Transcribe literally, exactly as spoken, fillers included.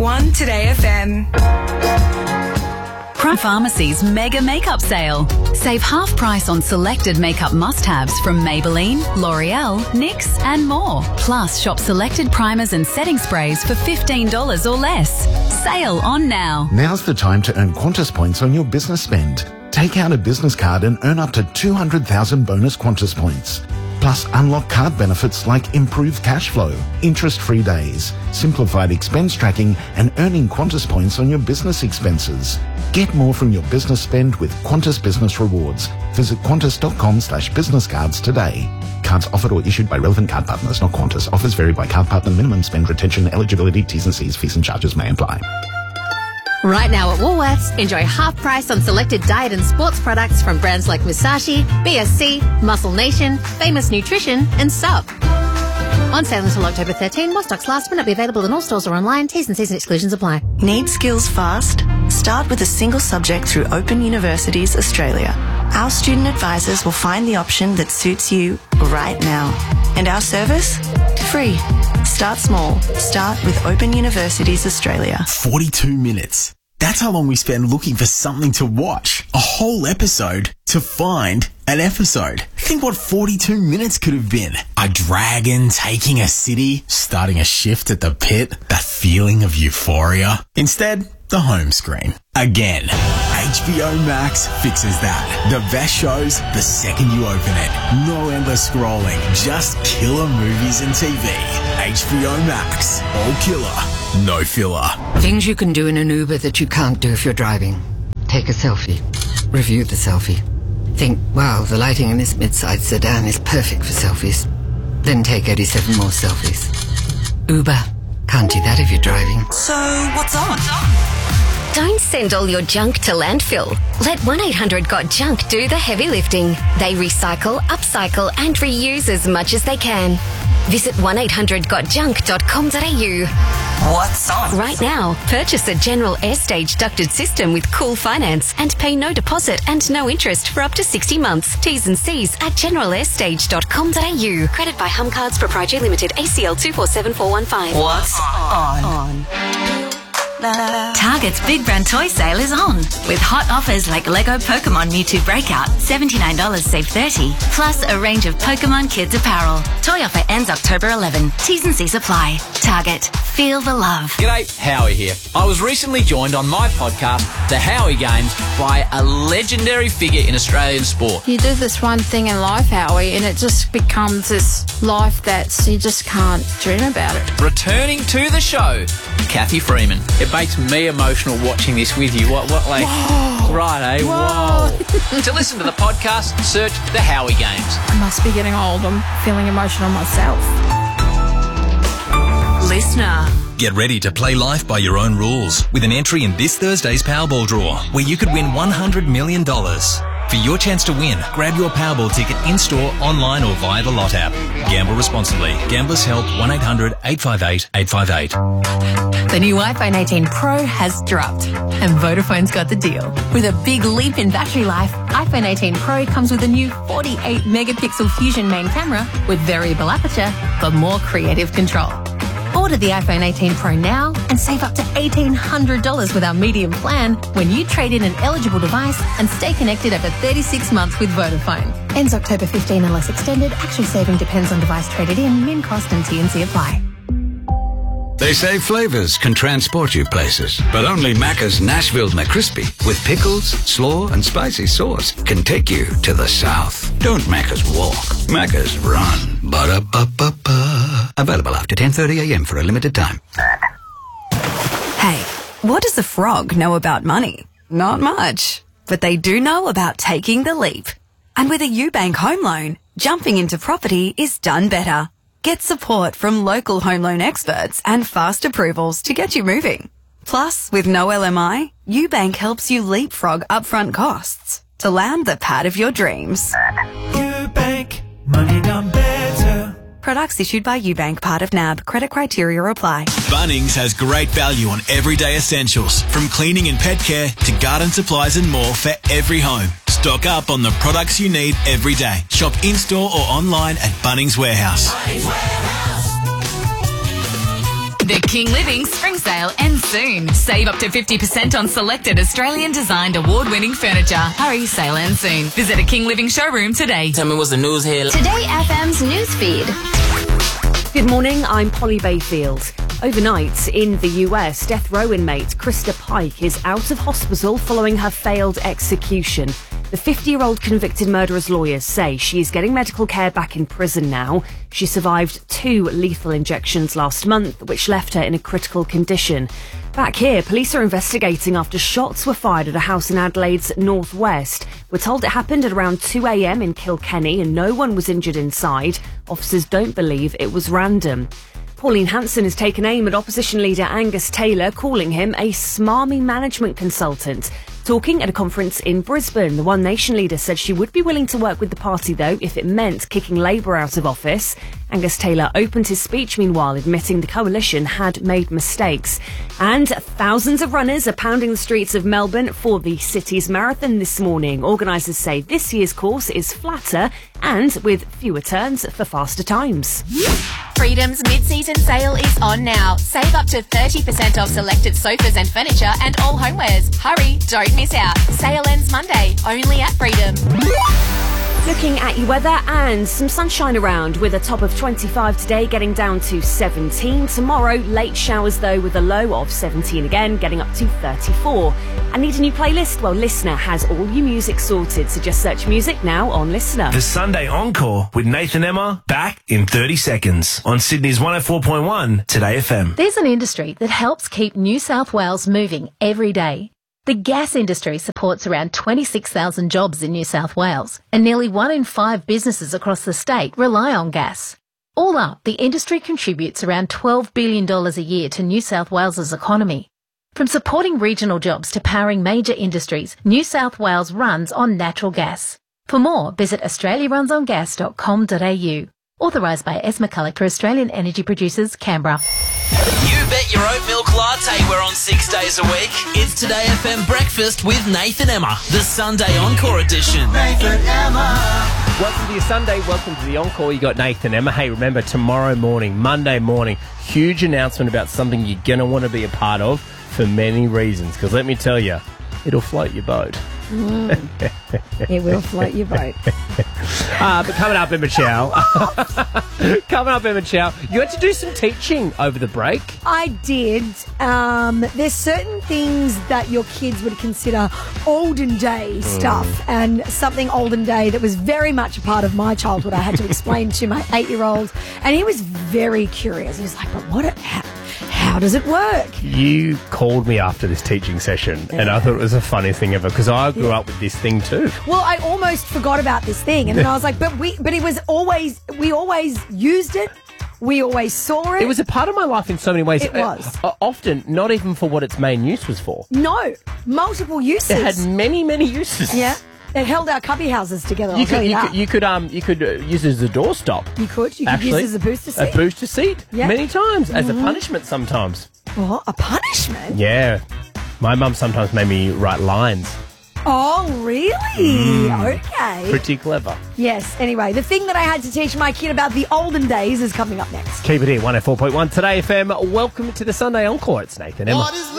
one Today F M. Prime Pharmacy's Mega Makeup Sale. Save half price on selected makeup must-haves from Maybelline, L'Oreal, N Y X and more. Plus, shop selected primers and setting sprays for fifteen dollars or less. Sale on now. Now's the time to earn Qantas points on your business spend. Take out a business card and earn up to two hundred thousand bonus Qantas points. Plus, unlock card benefits like improved cash flow, interest-free days, simplified expense tracking and earning Qantas points on your business expenses. Get more from your business spend with Qantas Business Rewards. Visit qantas.com slash business cards today. Cards offered or issued by relevant card partners, not Qantas. Offers vary by card partner. Minimum spend, retention, eligibility, T's and C's, fees and charges may apply. Right now at Woolworths, enjoy half price on selected diet and sports products from brands like Musashi, B S C, Muscle Nation, Famous Nutrition and Sub. On sale until October thirteenth, more stocks last, may not be available in all stores or online. T's and C's and exclusions apply. Need skills fast? Start with a single subject through Open Universities Australia. Our student advisors will find the option that suits you right now. And our service? Free. Start small. Start with Open Universities Australia. forty-two minutes. That's how long we spend looking for something to watch. A whole episode to find an episode. Think what forty-two minutes could have been. A dragon taking a city, starting a shift at the pit, that feeling of euphoria. Instead, the home screen. Again. H B O Max fixes that. The best shows the second you open it. No endless scrolling, just killer movies and T V. H B O Max. All killer, no filler. Things you can do in an Uber that you can't do if you're driving. Take a selfie. Review the selfie. Think, wow, the lighting in this mid-sized sedan is perfect for selfies. Then take eighty-seven more selfies. Uber. Can't do that if you're driving. So, what's on? Don't send all your junk to landfill. Let one eight hundred got junk do the heavy lifting. They recycle, upcycle and reuse as much as they can. Visit one eight hundred got junk dot com dot a u. What's on? Right now, purchase a General Airstage ducted system with Cool Finance and pay no deposit and no interest for up to sixty months. T's and C's at general airstage dot com dot a u. Credit by Hum Cards Proprietary Limited, A C L two four seven four one five. What's on? on. Target's Big Brand Toy Sale is on, with hot offers like Lego Pokemon Mewtwo Breakout, seventy-nine dollars save thirty dollars, plus a range of Pokemon Kids apparel. Toy offer ends October eleventh. T's and C's apply. Target. Feel the love. G'day, Howie here. I was recently joined on my podcast, The Howie Games, by a legendary figure in Australian sport. You do this one thing in life, Howie, and it just becomes this life that you just can't dream about it. Returning to the show, Kathy Freeman. It makes me emotional watching this with you. What, what, like, Whoa. right, eh? Whoa. Whoa. To listen to the podcast, search The Howie Games. I must be getting old. I'm feeling emotional myself. Listener. Get ready to play life by your own rules with an entry in this Thursday's Powerball draw, where you could win one hundred million dollars. For your chance to win, grab your Powerball ticket in-store, online or via the Lot app. Gamble responsibly. Gamblers Help one eight hundred eight five eight eight five eight. The new iPhone eighteen Pro has dropped, and Vodafone's got the deal. With a big leap in battery life, iPhone eighteen Pro comes with a new forty-eight megapixel Fusion main camera with variable aperture for more creative control. Order the iPhone eighteen Pro now and save up to eighteen hundred dollars with our medium plan when you trade in an eligible device and stay connected over thirty-six months with Vodafone. Ends October fifteenth unless extended. Actual saving depends on device traded in. Min cost and T and C apply. They say flavors can transport you places, but only Macca's Nashville McCrispy with pickles, slaw, and spicy sauce can take you to the South. Don't Macca's walk, Macca's run. Ba-da-ba-ba-ba. Available after ten thirty a.m. for a limited time. Hey, what does a frog know about money? Not much. But they do know about taking the leap. And with a UBank home loan, jumping into property is done better. Get support from local home loan experts and fast approvals to get you moving. Plus, with no L M I, UBank helps you leapfrog upfront costs to land the pad of your dreams. UBank, money done better. Products issued by UBank, part of N A B. Credit criteria apply. Bunnings has great value on everyday essentials, from cleaning and pet care to garden supplies and more for every home. Stock up on the products you need every day. Shop in-store or online at Bunnings Warehouse. Bunnings Warehouse. The King Living Spring Sale ends soon. Save up to fifty percent on selected Australian-designed award-winning furniture. Hurry, sale ends soon. Visit a King Living showroom today. Tell me what's the news here. Today F M's newsfeed. Good morning, I'm Polly Bayfield. Overnight, in the U S, death row inmate Krista Pike is out of hospital following her failed execution. The fifty-year-old convicted murderer's lawyers say she is getting medical care back in prison now. She survived two lethal injections last month, which left her in a critical condition. Back here, police are investigating after shots were fired at a house in Adelaide's northwest. We're told it happened at around two a.m. in Kilkenny and no one was injured inside. Officers don't believe it was random. Pauline Hanson has taken aim at opposition leader Angus Taylor, calling him a smarmy management consultant. Talking at a conference in Brisbane, the One Nation leader said she would be willing to work with the party, though, if it meant kicking Labour out of office. Angus Taylor opened his speech, meanwhile, admitting the coalition had made mistakes. And thousands of runners are pounding the streets of Melbourne for the city's marathon this morning. Organisers say this year's course is flatter and with fewer turns for faster times. Freedom's mid-season sale is on now. Save up to thirty percent off selected sofas and furniture and all homewares. Hurry, don't miss out. Sale ends Monday, only at Freedom. Looking at your weather and some sunshine around with a top of twenty-five today, getting down to seventeen. Tomorrow, late showers though with a low of seventeen again, getting up to thirty-four. I need a new playlist? Well, Listener has all your music sorted, so just search music now on Listener. The Sunday Encore with Nathan Emma, back in thirty seconds on Sydney's one oh four point one Today F M. There's an industry that helps keep New South Wales moving every day. The gas industry supports around twenty-six thousand jobs in New South Wales, and nearly one in five businesses across the state rely on gas. All up, the industry contributes around twelve billion dollars a year to New South Wales's economy. From supporting regional jobs to powering major industries, New South Wales runs on natural gas. For more, visit australia runs on gas dot com dot a u. Authorised by S. McCulloch for Australian Energy Producers, Canberra. You bet your oat milk latte we're on six days a week. It's Today F M Breakfast with Nathan Emma, the Sunday Encore edition. Nathan Emma. Welcome to your Sunday. Welcome to the Encore. You got Nathan Emma. Hey, remember, tomorrow morning, Monday morning, huge announcement about something you're going to want to be a part of for many reasons. Because let me tell you, it'll float your boat. Mm. It will float your boat. Uh, but coming up, Emma Chow. coming up, Emma Chow. You had to do some teaching over the break. I did. Um, there's certain things that your kids would consider olden day stuff, mm. and something olden day that was very much a part of my childhood I had to explain to my eight-year-old, and he was very curious. He was like, but what... It, how, How does it work? You called me after this teaching session, yeah. and I thought it was the funniest thing ever, because I grew yeah. up with this thing too. Well, I almost forgot about this thing, and then I was like, but we, but it was always, we always used it. We always saw it. It was a part of my life in so many ways. It was. Uh, often, not even for what its main use was for. No, multiple uses. It had many, many uses. Yeah. It held our cubby houses together. I'll you tell could, you, you that. could, you could, um, you could uh, use it as a doorstop. You could. You could Actually, use it as a booster seat. A booster seat. Yeah. Many times, as mm-hmm. a punishment sometimes. What? A punishment? Yeah. My mum sometimes made me write lines. Oh, really? Mm. Okay. Pretty clever. Yes. Anyway, the thing that I had to teach my kid about the olden days is coming up next. Keep it here, one oh four point one Today F M. Welcome to the Sunday Encore. It's Nathan Emma. What is